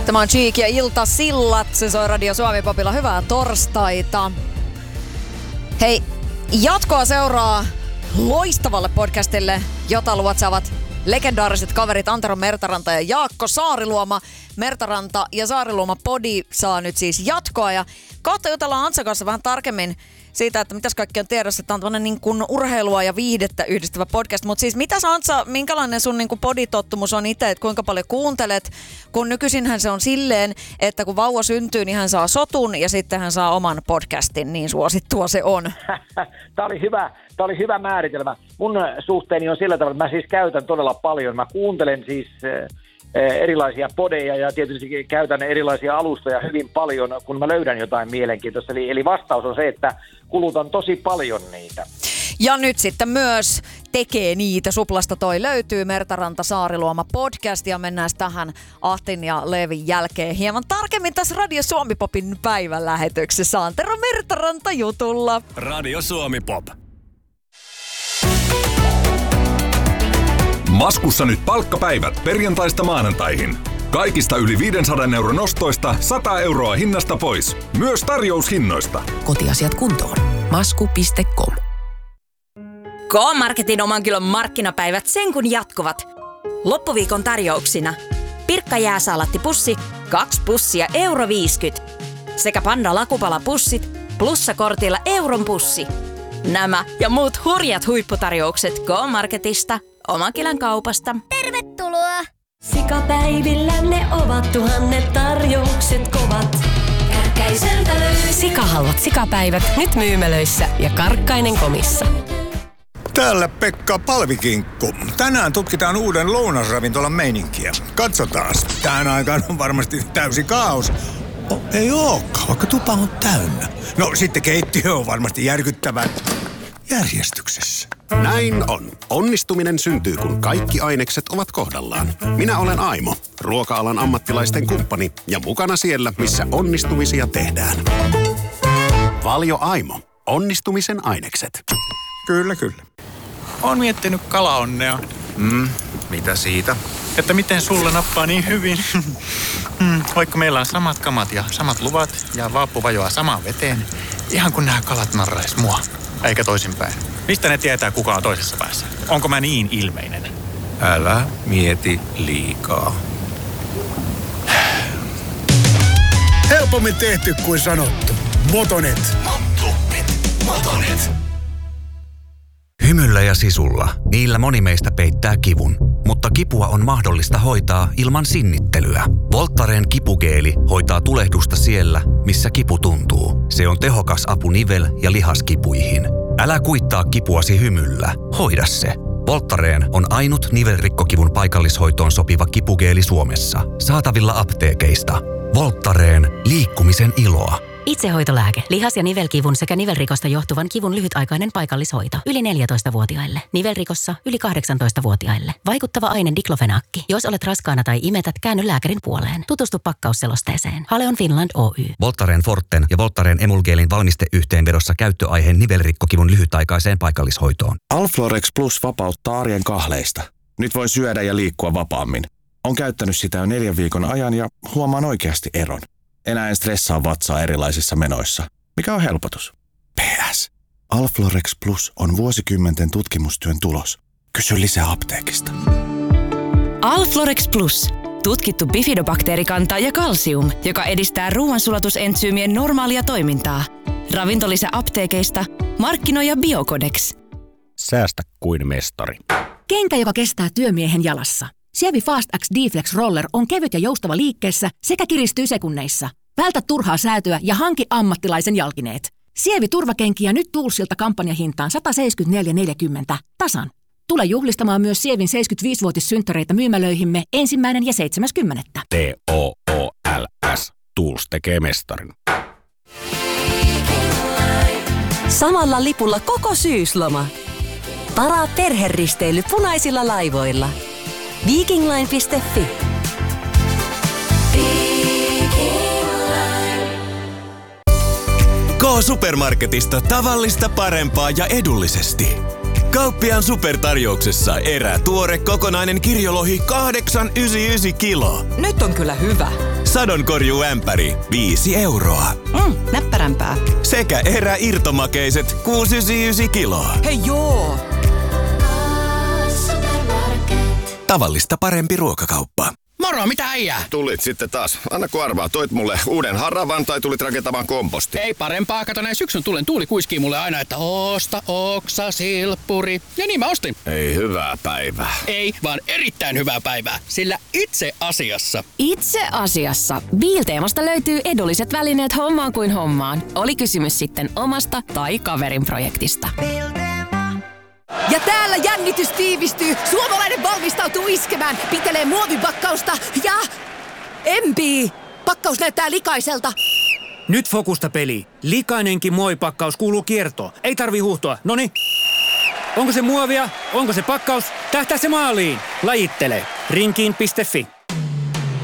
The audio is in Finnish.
Tämä on Cheek ja Iltasillat. Se soi Radio Suomi Popilla. Hyvää torstaita. Hei, jatkoa seuraa loistavalle podcastille, jota luvat saavat legendaariset kaverit Antero Mertaranta ja Jaakko Saariluoma. Mertaranta ja Saariluoma podi saa nyt siis jatkoa ja kohta jutellaan Antsan kanssa vähän tarkemmin siitä, että mitäs kaikki on tiedossa. Tämä on tämmöinen niin kuin urheilua ja viihdettä yhdistävä podcast. Mutta siis mitäs Antsa, minkälainen sun niin kuin poditottumus on itse, että kuinka paljon kuuntelet? Kun nykyisinhän se on silleen, että kun vauva syntyy, niin hän saa sotun ja sitten hän saa oman podcastin. Niin suosittua se on. Tämä oli hyvä määritelmä. Mun suhteeni on sillä tavalla, että mä siis käytän todella paljon. Mä kuuntelen siis erilaisia podeja ja tietysti käytän erilaisia alustoja hyvin paljon, kun mä löydän jotain mielenkiintoista. Eli vastaus on se, että kulutan tosi paljon niitä. Ja nyt sitten myös tekee niitä. Suplasta toi löytyy Mertaranta Saariluoma podcast ja mennään tähän Ahtin ja Leevin jälkeen hieman tarkemmin tässä Radio Suomi Popin päivän lähetyksessä. Antero Mertaranta jutulla. Radio Suomi Pop. Maskussa nyt palkkapäivät perjantaista maanantaihin. Kaikista yli 500 euron ostoista 100 euroa hinnasta pois. Myös tarjoushinnoista. Kotiasiat kuntoon. Masku.com. K-Marketin oman kilon markkinapäivät sen kun jatkuvat. Loppuviikon tarjouksina. Pirkka jääsaalattipussi, 2 pussia €50. Sekä Panda lakupalapussit, plussakortilla euron pussi. Nämä ja muut hurjat huipputarjoukset K-Marketista, oman kilon kaupasta. Tervetuloa! Sikapäivillä ne ovat tuhannet tarjoukset kovat. Kärkkäiseltä löytyy. Sikahalvat sikapäivät nyt myymälöissä ja Karkkainen komissa. Täällä Pekka Palvikinkku. Tänään tutkitaan uuden lounasravintolan meininkiä. Katsotaas. Tähän aikaan on varmasti täysi kaos. Ei ookaan, vaikka tupa on täynnä. No sitten keittiö on varmasti järkyttävän järjestyksessä. Näin on. Onnistuminen syntyy, kun kaikki ainekset ovat kohdallaan. Minä olen Aimo, ruoka-alan ammattilaisten kumppani ja mukana siellä, missä onnistumisia tehdään. Valio Aimo. Onnistumisen ainekset. Kyllä, kyllä. Oon miettinyt kalaonnea. Mitä siitä? Että miten sulla nappaa niin hyvin. Vaikka meillä on samat kamat ja samat luvat ja vaappu vajoaa samaan veteen. Ihan kun nämä kalat narrais mua. Eikä toisinpäin. Mistä ne tietää, kuka on toisessa päässä? Onko mä niin ilmeinen? Älä mieti liikaa. Helpommin tehty kuin sanottu. Motonet. Motonet. Hymyllä ja sisulla. Niillä moni meistä peittää kivun. Mutta kipua on mahdollista hoitaa ilman sinnittelyä. Voltaren kipugeeli hoitaa tulehdusta siellä, missä kipu tuntuu. Se on tehokas apu nivel- ja lihaskipuihin. Älä kuittaa kipuasi hymyllä. Hoida se. Voltaren on ainut nivelrikkokivun paikallishoitoon sopiva kipugeeli Suomessa. Saatavilla apteekeista. Voltaren. Liikkumisen iloa. Itsehoitolääke. Lihas- ja nivelkivun sekä nivelrikosta johtuvan kivun lyhytaikainen paikallishoito. Yli 14-vuotiaille. Nivelrikossa yli 18-vuotiaille. Vaikuttava aine diklofenakki. Jos olet raskaana tai imetät, käänny lääkärin puoleen. Tutustu pakkausselosteeseen. Haleon Finland Oy. Voltaren Forten ja Voltaren Emulgeelin valmisteyhteenvedossa käyttöaiheen nivelrikkokivun lyhytaikaiseen paikallishoitoon. Alflorex Plus vapauttaa arjen kahleista. Nyt voin syödä ja liikkua vapaammin. Olen käyttänyt sitä jo 4 viikon ajan ja huomaan oikeasti eron. Enää en stressaa vatsaa erilaisissa menoissa, mikä on helpotus. PS. Alflorex Plus on vuosikymmenten tutkimustyön tulos. Kysy lisää apteekista. Alflorex Plus. Tutkittu bifidobakteerikanta ja kalsium, joka edistää ruoansulatusentsyymien normaalia toimintaa. Ravintolisä apteekeista. Markkinoija Biocodex. Säästä kuin mestari. Kenkä, joka kestää työmiehen jalassa. Sievi Fast X D-Flex Roller on kevyt ja joustava liikkeessä sekä kiristyy sekunneissa. Vältä turhaa säätöä ja hanki ammattilaisen jalkineet. Sievi turvakenkiä nyt Toolsilta kampanjahintaan 174,40 tasan. Tule juhlistamaan myös Sievin 75-vuotissynttäreitä myymälöihimme 1. ja 7.10. TOOLS. Tools tekee mestarin. Samalla lipulla koko syysloma. Varaa perheristeily punaisilla laivoilla. Vikingline.fi. K-Supermarketista tavallista parempaa ja edullisesti. Kauppiaan supertarjouksessa tuore kokonainen kirjolohi 8,99 kiloa. Nyt on kyllä hyvä. Sadonkorjuämpäri 5 euroa. Näppärämpää. Sekä eräirtomakeiset 6,99 kiloa. Hei joo! Tavallista parempi ruokakauppa. Moro, mitä äijää? Tulit sitten taas. Anna kun arvaa, toit mulle uuden haravan tai tulit rakentamaan komposti? Ei parempaa, kato näin syksyn tulen tuuli kuiskii mulle aina, että osta oksa, silppuri. Ja niin mä ostin. Ei hyvää päivää. Ei, vaan erittäin hyvää päivää. Sillä itse asiassa Biilteemasta löytyy edulliset välineet hommaan kuin hommaan. Oli kysymys sitten omasta tai kaverin projektista. Ja täällä jännitys tiivistyy. Suomalainen valmistautuu iskemään. Pitelee muovipakkausta ja empii. Pakkaus näyttää likaiselta. Nyt fokusta peli. Likainenkin muovipakkaus kuuluu kiertoon. Ei tarvi huuhtoa. Noniin. Onko se muovia? Onko se pakkaus? Tähtää se maaliin. Lajittele. Rinkiin.fi.